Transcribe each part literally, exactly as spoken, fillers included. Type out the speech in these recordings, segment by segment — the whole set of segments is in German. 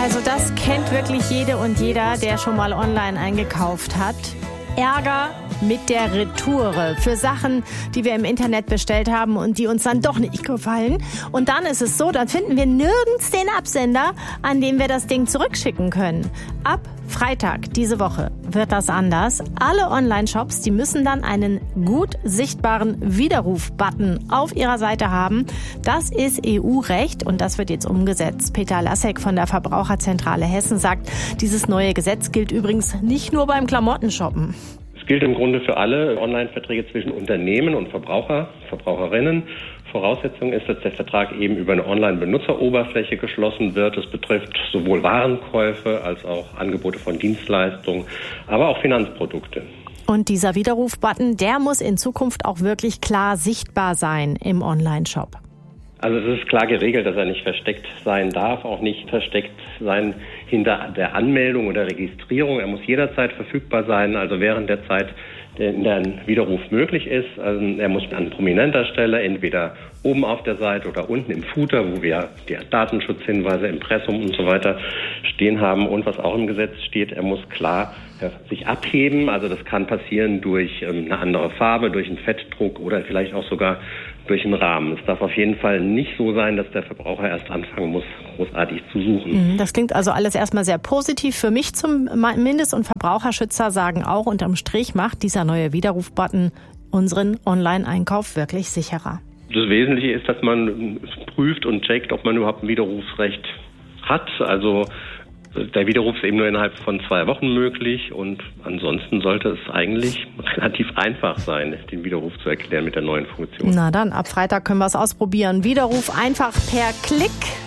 Also das kennt wirklich jede und jeder, der schon mal online eingekauft hat. Ärger mit der Retoure für Sachen, die wir im Internet bestellt haben und die uns dann doch nicht gefallen. Und dann ist es so, dann finden wir nirgends den Absender, an dem wir das Ding zurückschicken können. Ab Freitag diese Woche wird das anders. Alle Online-Shops, die müssen dann einen gut sichtbaren Widerruf-Button auf ihrer Seite haben. Das ist E U-Recht und das wird jetzt umgesetzt. Peter Lasek von der Verbraucherzentrale Hessen sagt, dieses neue Gesetz gilt übrigens nicht nur beim Klamottenshoppen. Es gilt im Grunde für alle Online-Verträge zwischen Unternehmen und Verbraucher, Verbraucherinnen. Voraussetzung ist, dass der Vertrag eben über eine Online-Benutzeroberfläche geschlossen wird. Das betrifft sowohl Warenkäufe als auch Angebote von Dienstleistungen, aber auch Finanzprodukte. Und dieser Widerruf-Button, der muss in Zukunft auch wirklich klar sichtbar sein im Online-Shop. Also es ist klar geregelt, dass er nicht versteckt sein darf, auch nicht versteckt sein hinter der Anmeldung oder Registrierung. Er muss jederzeit verfügbar sein, also während der Zeit, in der ein Widerruf möglich ist. Also er muss an prominenter Stelle, entweder oben auf der Seite oder unten im Footer, wo wir die Datenschutzhinweise, Impressum und so weiter stehen haben. Und was auch im Gesetz steht, er muss klar sich abheben. Also das kann passieren durch eine andere Farbe, durch einen Fettdruck oder vielleicht auch sogar durch einen Rahmen. Es darf auf jeden Fall nicht so sein, dass der Verbraucher erst anfangen muss, großartig zu suchen. Das klingt also alles erstmal sehr positiv für mich zumindest. Und Verbraucherschützer sagen auch, unterm Strich macht dieser neue Widerruf-Button unseren Online-Einkauf wirklich sicherer. Das Wesentliche ist, dass man prüft und checkt, ob man überhaupt ein Widerrufsrecht hat. Also der Widerruf ist eben nur innerhalb von zwei Wochen möglich und ansonsten sollte es eigentlich relativ einfach sein, den Widerruf zu erklären mit der neuen Funktion. Na dann, ab Freitag können wir es ausprobieren. Widerruf einfach per Klick.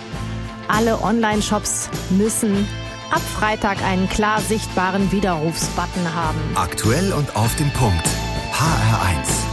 Alle Online-Shops müssen ab Freitag einen klar sichtbaren Widerrufsbutton haben. Aktuell und auf den Punkt. H R eins.